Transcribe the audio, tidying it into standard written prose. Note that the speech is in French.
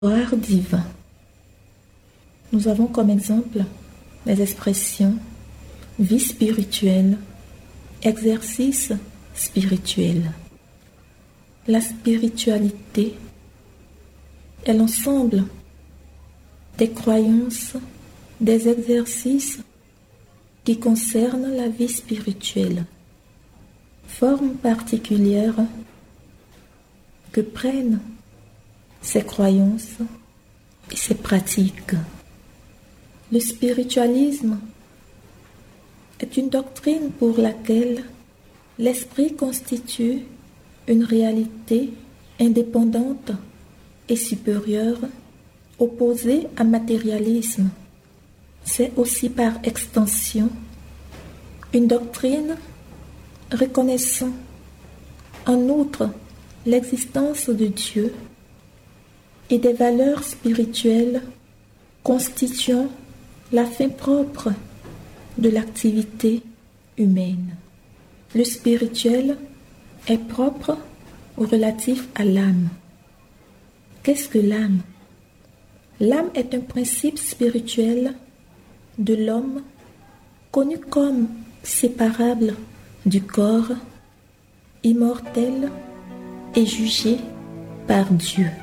Pouvoir divin. Nous avons comme exemple les expressions vie spirituelle, exercice spirituel. La spiritualité est l'ensemble des croyances, des exercices qui concernent la vie spirituelle. Forme particulière que prennent ces croyances et ces pratiques. Le spiritualisme est une doctrine pour laquelle l'esprit constitue une réalité indépendante et supérieure, opposée à matérialisme. C'est aussi par extension une doctrine reconnaissant en outre l'existence de Dieu et des valeurs spirituelles constituant la fin propre de l'activité humaine. Le spirituel est propre ou relatif à l'âme. Qu'est-ce que l'âme? L'âme est un principe spirituel de l'homme connu comme séparable du corps, immortel et jugé par Dieu.